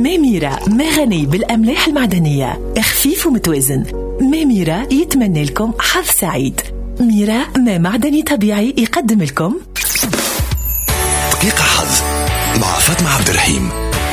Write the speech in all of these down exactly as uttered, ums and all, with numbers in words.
ميميرا ما غني بالأملاح المعدنية، خفيف ومتوازن. ميميرا يتمنى لكم حظ سعيد. ميرا ما معدني طبيعي يقدم لكم دقيقة حظ مع فاطمة عبد الرحيم.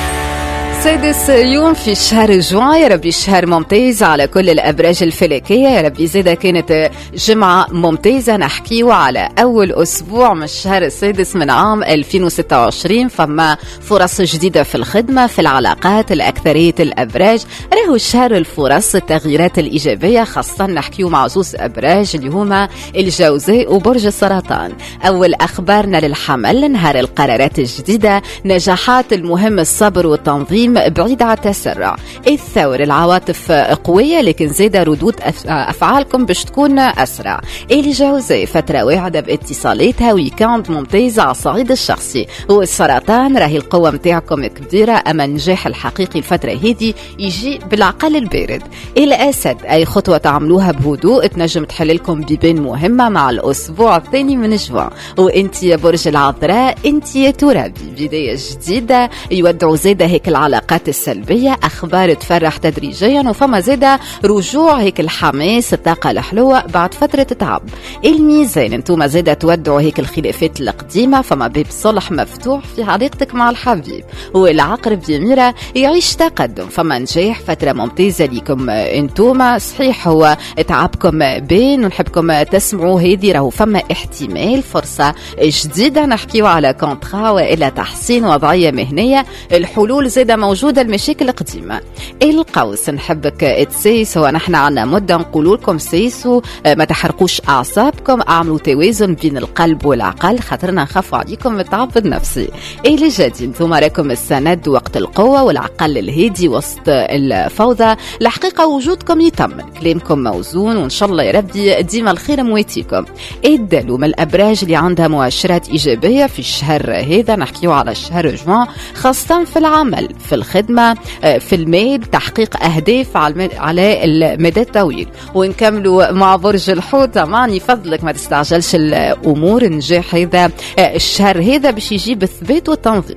سادس يوم في شهر جوان، يا ربي شهر ممتاز على كل الأبراج الفلكية، يا ربي زيدا كانت جمعة ممتازة. نحكيو على أول أسبوع من الشهر السادس من عام ألفين وستة وعشرين، فما فرص جديدة في الخدمة، في العلاقات، الأكثرية الأبراج راهو الشهر الفرص التغييرات الإيجابية، خاصة نحكيو مع زوز أبراج اللي هما الجوزاء وبرج السرطان. أول أخبارنا للحمل، نهار القرارات الجديدة، نجاحات المهم الصبر والتنظيم بعيد عن التسرع. الثور العواطف قوية لكن زيادة ردود أفعالكم باش تكون أسرع. الجوزاء فترة واعدة باتصالاتها، ويكاند ممتاز على الصعيد الشخصي. والسرطان راهي القوة متاعكم كبيرة، أما النجاح الحقيقي الفترة هذه يجي بالعقل البارد. الأسد أي خطوة تعملوها بهدوء تنجم تحللكم بيبان مهمة مع الأسبوع الثاني من جوان. وانت يا برج العذراء، انت يا ترابي، بداية جديدة يودعوا زيادة هيك العلاقات السلبية، أخبار تفرح تدريجيا، وفما زيادة رجوع هيك الحماس، الطاقة الحلوة بعد فترة تعب. الميزان انتوما زيادة تودعوا هيك الخلافات القديمة، فما باب صلح مفتوح في علاقتك مع الحبيب. والعقرب يميرة يعيش تقدم، فما نجاح، فترة ممتازة لكم انتوما. صحيح هو تعبكم بين ونحبكم تسمعوا هذه، راهو فما احتمال فرصة جديدة، نحكيو على كونترا وإلى تحسين وضعية مهنية. الحلول زيادة موجودة، المشاكل القديمة. القوس نحبك تسيسوا، ونحن عنا مدة نقول لكم سيسوا، ما تحرقوش أعصابكم، اعملوا توازن بين القلب والعقل، خاطرنا نخافوا عليكم من التعب النفسي. اللي جادي انتم راكم السند وقت القوة، والعقل الهادي وسط الفوضى. الحقيقة وجودكم يطمن، كلامكم موزون، وإن شاء الله يا ربي ديما الخير مويتيكم. الدلو من الأبراج اللي عندها مؤشرات إيجابية في الشهر هذا، نحكيو على الشهر جوان، خاصة في العمل، في الخدمة، في المال، تحقيق أهداف على المدى الطويل. ونكملوا مع برج الحوت، معني فضلك ما تستعجلش الأمور، النجاح هذا الشهر هذا باش يجيب الثبات والتنظيم.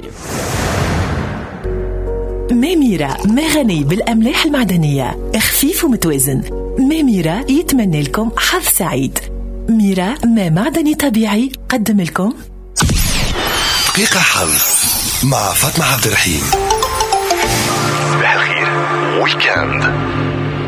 ميميرا ما غني بالأملاح المعدنية، خفيف ومتوازن. ميميرا يتمنى لكم حظ سعيد. ميرا ما معدني طبيعي قدم لكم دقيقة حظ مع فاطمة عبد الرحيم. صباح الخير ويكاند.